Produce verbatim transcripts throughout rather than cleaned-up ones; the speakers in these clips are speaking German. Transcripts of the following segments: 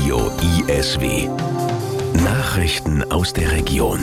Radio I S W. Nachrichten aus der Region.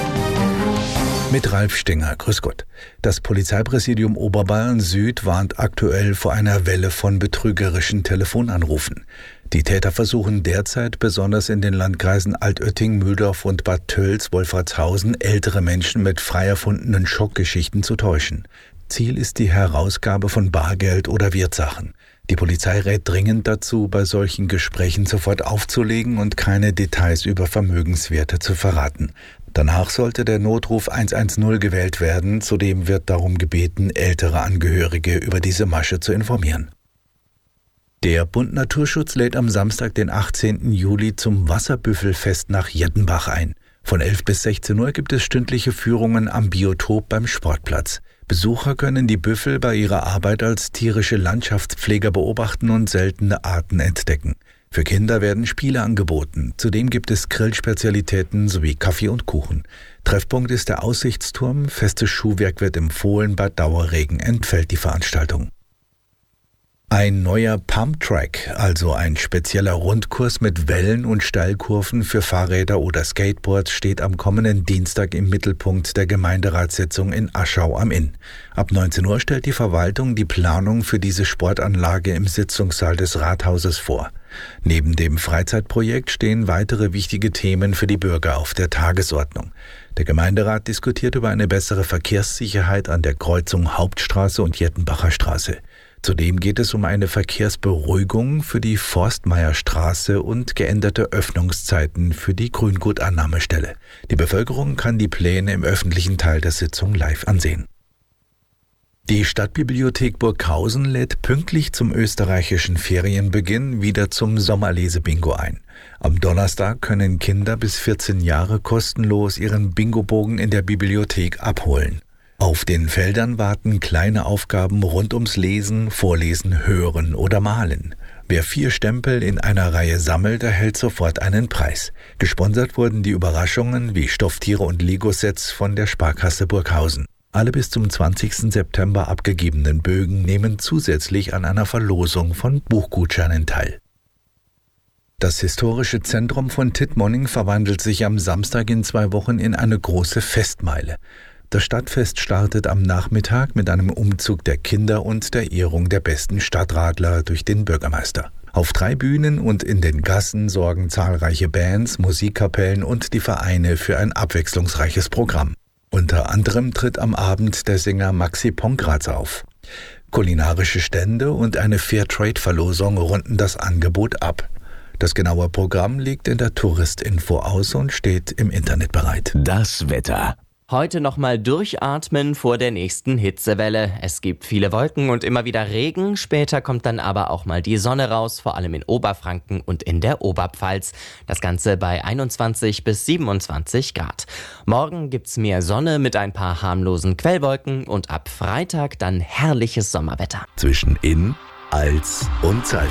Mit Ralf Stinger. Grüß Gott. Das Polizeipräsidium Oberbayern Süd warnt aktuell vor einer Welle von betrügerischen Telefonanrufen. Die Täter versuchen derzeit besonders in den Landkreisen Altötting, Mühldorf und Bad Tölz, Wolfratshausen ältere Menschen mit frei erfundenen Schockgeschichten zu täuschen. Ziel ist die Herausgabe von Bargeld oder Wertsachen. Die Polizei rät dringend dazu, bei solchen Gesprächen sofort aufzulegen und keine Details über Vermögenswerte zu verraten. Danach sollte der Notruf eins eins null gewählt werden. Zudem wird darum gebeten, ältere Angehörige über diese Masche zu informieren. Der Bund Naturschutz lädt am Samstag, den achtzehnten Juli, zum Wasserbüffelfest nach Jettenbach ein. Von elf bis sechzehn Uhr gibt es stündliche Führungen am Biotop beim Sportplatz. Besucher können die Büffel bei ihrer Arbeit als tierische Landschaftspfleger beobachten und seltene Arten entdecken. Für Kinder werden Spiele angeboten. Zudem gibt es Grillspezialitäten sowie Kaffee und Kuchen. Treffpunkt ist der Aussichtsturm. Festes Schuhwerk wird empfohlen. Bei Dauerregen entfällt die Veranstaltung. Ein neuer Pumptrack, also ein spezieller Rundkurs mit Wellen und Steilkurven für Fahrräder oder Skateboards, steht am kommenden Dienstag im Mittelpunkt der Gemeinderatssitzung in Aschau am Inn. Ab neunzehn Uhr stellt die Verwaltung die Planung für diese Sportanlage im Sitzungssaal des Rathauses vor. Neben dem Freizeitprojekt stehen weitere wichtige Themen für die Bürger auf der Tagesordnung. Der Gemeinderat diskutiert über eine bessere Verkehrssicherheit an der Kreuzung Hauptstraße und Jettenbacher Straße. Zudem geht es um eine Verkehrsberuhigung für die Forstmeierstraße und geänderte Öffnungszeiten für die Grüngutannahmestelle. Die Bevölkerung kann die Pläne im öffentlichen Teil der Sitzung live ansehen. Die Stadtbibliothek Burghausen lädt pünktlich zum österreichischen Ferienbeginn wieder zum Sommerlesebingo ein. Am Donnerstag können Kinder bis vierzehn Jahre kostenlos ihren Bingobogen in der Bibliothek abholen. Auf den Feldern warten kleine Aufgaben rund ums Lesen, Vorlesen, Hören oder Malen. Wer vier Stempel in einer Reihe sammelt, erhält sofort einen Preis. Gesponsert wurden die Überraschungen wie Stofftiere und Lego-Sets von der Sparkasse Burghausen. Alle bis zum zwanzigsten September abgegebenen Bögen nehmen zusätzlich an einer Verlosung von Buchgutscheinen teil. Das historische Zentrum von Tittmoning verwandelt sich am Samstag in zwei Wochen in eine große Festmeile. Das Stadtfest startet am Nachmittag mit einem Umzug der Kinder und der Ehrung der besten Stadtradler durch den Bürgermeister. Auf drei Bühnen und in den Gassen sorgen zahlreiche Bands, Musikkapellen und die Vereine für ein abwechslungsreiches Programm. Unter anderem tritt am Abend der Sänger Maxi Pongratz auf. Kulinarische Stände und eine Fairtrade-Verlosung runden das Angebot ab. Das genaue Programm liegt in der Touristinfo aus und steht im Internet bereit. Das Wetter. Heute nochmal durchatmen vor der nächsten Hitzewelle. Es gibt viele Wolken und immer wieder Regen. Später kommt dann aber auch mal die Sonne raus, vor allem in Oberfranken und in der Oberpfalz. Das Ganze bei einundzwanzig bis siebenundzwanzig Grad. Morgen gibt's mehr Sonne mit ein paar harmlosen Quellwolken und ab Freitag dann herrliches Sommerwetter. Zwischen Inn, Alz und Salzburg.